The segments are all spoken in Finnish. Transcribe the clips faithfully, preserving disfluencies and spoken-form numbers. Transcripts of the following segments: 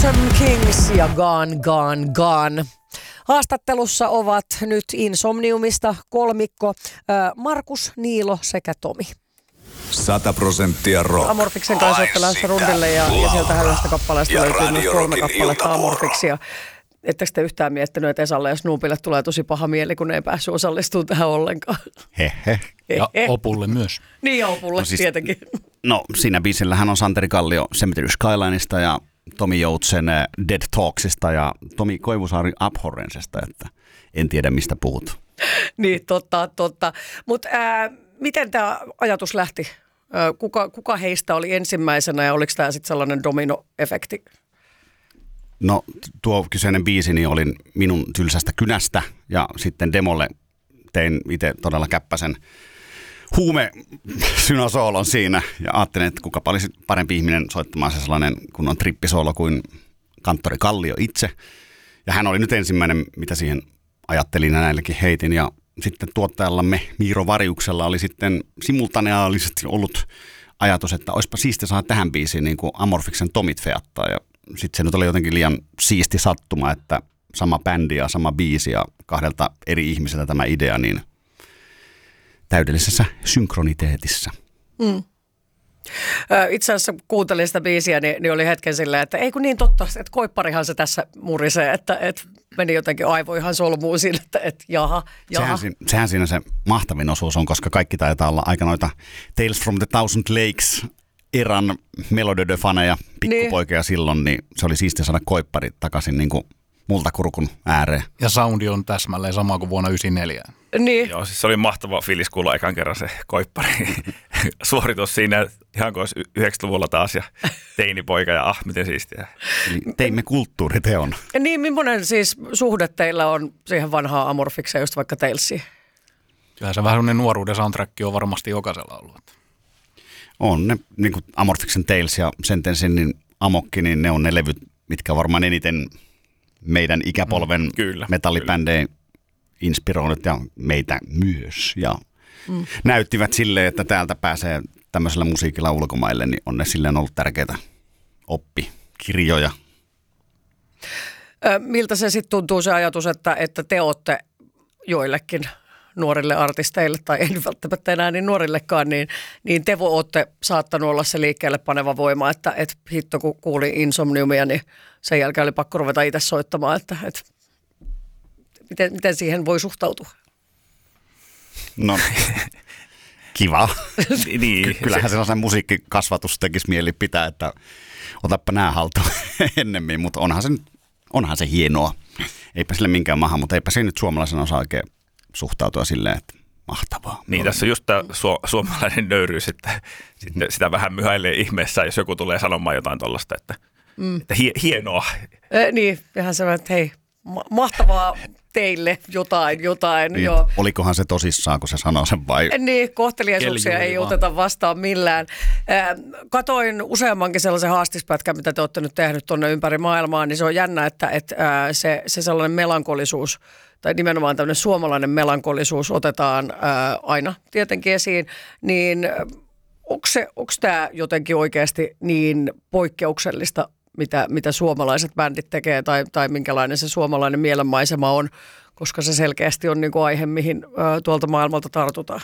Some Kings ja Gone, Gone, Gone. Haastattelussa ovat nyt Insomniumista kolmikko Markus, Niilo sekä Tomi. Sata prosenttia rock. Amorfiksen kanssa olette lähdössä rundille ja, ja sieltä yhdestä kappaleesta löytyy myös kolme kappaletta Amorfiksia. Ettekö te yhtään miettinyt, että Esalle ja Snoopille tulee tosi paha mieli, kun ne ei päässyt osallistumaan tähän ollenkaan? Hehe. Ja Opulle myös. Niin ja Opulle no siis, tietenkin. No siinä biisillähän on Santeri Kallio Cemetery Skylineista ja Tomi Joutsen Dead Talksista ja Tomi Koivusaari Abhorrensesta, että en tiedä mistä puhut. Niin, totta, totta. Mutta miten tämä ajatus lähti? Ää, kuka, kuka heistä oli ensimmäisenä ja oliko tämä sitten sellainen dominoefekti? No tuo kyseinen biisi niin olin minun tylsästä kynästä ja sitten demolle tein itse todella käppäsen huume synasoolon siinä ja ajattelin, että kuka olisi parempi ihminen soittamaan se sellainen kunnon trippisoolo kuin kanttori Kallio itse. Ja hän oli nyt ensimmäinen, mitä siihen ajattelin ja näillekin heitin. Ja sitten tuottajallamme Miiro Variuksella oli sitten simultaneaalisesti ollut ajatus, että olisipa siisti saada tähän biisiin niin kuin Amorfiksen Tomit feattaa. Ja sitten se nyt oli jotenkin liian siisti sattuma, että sama bändi ja sama biisi ja kahdelta eri ihmiseltä tämä idea, niin täydellisessä synkroniteetissä. Mm. Itse asiassa kun kuuntelin sitä biisiä, niin, niin oli hetken silleen, että ei kun niin totta, että koipparihan se tässä murisee, että, että meni jotenkin aivo ihan solmuun sille, että, että jaha, jaha. Sehän, sehän siinä se mahtavin osuus on, koska kaikki taitaa olla aika noita Tales from the Thousand Lakes eran Melody de faneja, pikkupoikia niin. Silloin, niin se oli siistiä saada koippari takaisin niin kuin multakurkun ääreen. Ja soundi on täsmälleen sama kuin vuonna yhdeksänkymmentäneljä. Niin. Joo, siis se oli mahtava fiilis kuulla ekan kerran se koippari suoritus siinä ihan kuin olisi yhdeksänkymmentäluvulla taas ja teinipoika ja ah, miten siistiä. Eli teimme kulttuuriteon. Ja niin, millainen siis suhde teillä on siihen vanhaan Amorfikseen, just vaikka Talesiin? Kyllähän se vähän sellainen nuoruuden soundtrack on varmasti jokaisella ollut. On ne, niin kuin Amorfiksen Tales ja Sentensin niin Amokki, niin ne on ne levyt, mitkä varmaan eniten meidän ikäpolven mm, kyllä, metallibändejä inspiroinut ja meitä myös. Ja mm. näyttivät silleen, että täältä pääsee tämmöisellä musiikilla ulkomaille, niin on ne silleen ollut tärkeitä oppikirjoja. Ö, miltä se sitten tuntuu se ajatus, että, että te olette joillekin nuorille artisteille, tai ei välttämättä enää niin nuorillekaan, niin, niin te olette saattanut olla se liikkeelle paneva voima, että et hitto kun kuuli Insomniumia, niin sen jälkeen oli pakko ruveta itse soittamaan, että et, miten, miten siihen voi suhtautua? No kiva. niin, Kyllähän sellaisen musiikkikasvatus tekisi mieli pitää, että otappa nää haltuun ennemmin, mutta onhan se, onhan se hienoa. Eipä sille minkään maha, mutta eipä se nyt suomalaisena osaa oikein suhtautua silleen, että mahtavaa. Niin, tässä on just tämä su- suomalainen nöyryys, että sitten sitä vähän myhäilee ihmeessä, jos joku tulee sanomaan jotain tuollaista, että, mm. että hie- hienoa. E, niin, ihan se, että hei, ma- mahtavaa teille jotain, jotain. Niin, joo. Olikohan se tosissaan, kun se sanoo sen vai? Niin, kohteliaisuuksia ei vaan oteta vastaan millään. Katoin useammankin sellaisen haastispätkän, mitä te olette nyt tehnyt tuonne ympäri maailmaa, niin se on jännä, että, että se, se sellainen melankolisuus, tai nimenomaan tämmöinen suomalainen melankolisuus otetaan ää, aina tietenkin esiin, niin onko se, onko tämä jotenkin oikeasti niin poikkeuksellista, mitä, mitä suomalaiset bändit tekee, tai, tai minkälainen se suomalainen mielenmaisema on, koska se selkeästi on niin kuin aihe, mihin ää, tuolta maailmalta tartutaan?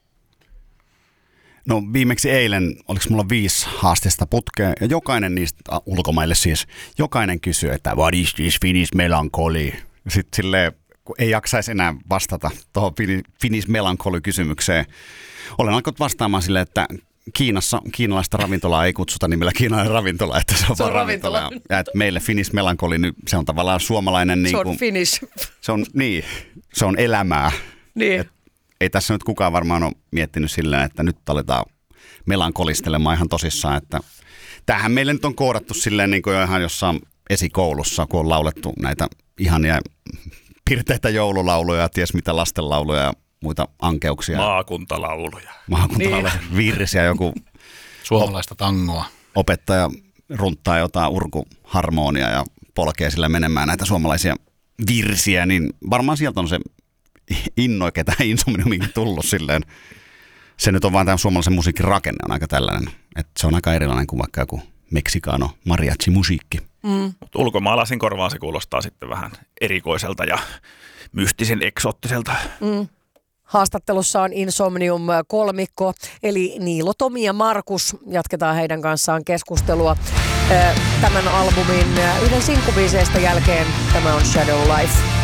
No viimeksi eilen, oliko mulla viisi haastista putkea, ja jokainen niistä, äh, ulkomaille siis, jokainen kysyy, että what is this Finnish melancholy? Sitten silleen, kun ei jaksaisi enää vastata tuohon Finnish melancholy-kysymykseen. Olen alkanut vastaamaan silleen, että Kiinassa kiinalaista ravintolaa ei kutsuta nimellä kiinalainen ravintola, että se on, se on vaan ravintola. ravintola. Ja että meille Finnish melancholy, niin se on tavallaan suomalainen. Niin se on kuin, Finnish. Se on, niin, se on elämää. Niin. Et, ei tässä nyt kukaan varmaan ole miettinyt silleen, että nyt aletaan melankolistelemaan ihan tosissaan. Että tämähän meille nyt on koodattu silleen niin kuin jo ihan jossain esikoulussa, kun on laulettu näitä ihania pirteitä joululauluja, ties mitä lastenlauluja ja muita ankeuksia. Maakuntalauluja. Maakuntalauluja, niin. Virsiä, joku suomalaista tangoa. Opettaja runttaa jotain urkuharmonia ja polkee sillä menemään näitä suomalaisia virsiä, niin varmaan sieltä on se innoike tähän Insomniumiin tullut silleen. Se nyt on vaan tämän suomalaisen musiikin rakenne on aika tällainen, että se on aika erilainen kuin vaikka joku Meksikano mariachi-musiikki. Mm. Mutta ulkomaalaisen korvaan se kuulostaa sitten vähän erikoiselta ja mystisen eksoottiselta. Mm. Haastattelussa on Insomnium-kolmikko, eli Niilo, Tomi ja Markus. Jatketaan heidän kanssaan keskustelua tämän albumin yhden sinkkubiiseistä jälkeen. Tämä on Shadow Life.